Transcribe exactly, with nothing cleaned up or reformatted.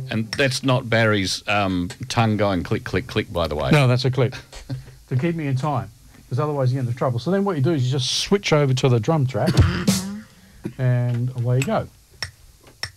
And that's not Barry's um, tongue going click, click, click, by the way. No, that's a click. To keep me in time, because otherwise you get into trouble. So then what you do is you just switch over to the drum track, and away you go.